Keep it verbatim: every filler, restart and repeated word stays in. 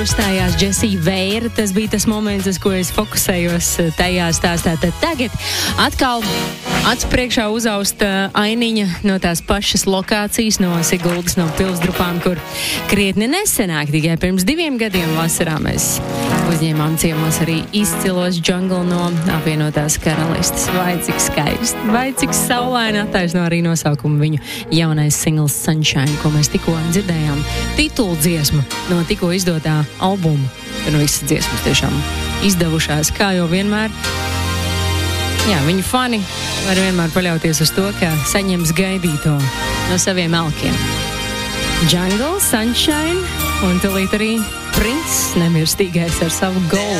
Uzstājās Jessie Veira, tas bija tas moments, uz ko es fokusējos tajā stāstā. Tad tagad atkal acu priekšā uzaust ainiņa no tās pašas lokācijas, no Siguldas, no Pilsdrupām, kur krietni nesenāk, tikai pirms diviem gadiem vasarā mēs uzņēmām ciemos arī izcilos Jungle no apvienotās karalistes. Vai cik skaisti, vai cik saulaini attaisno arī nosaukumu viņu jaunais singls Sunshine, ko mēs tikko dzirdējām. Titulu dziesmu no tikko izdotā albumu. Tur nu visas dziesmas tiešām izdevušās, kā jau vienmēr. Jā, viņu fani var vienmēr paļauties uz to, ka saņems gaidīto no saviem elkiem. Jungle, Sunshine un tūlīt arī Prince nemirstīgais ar savu Gold.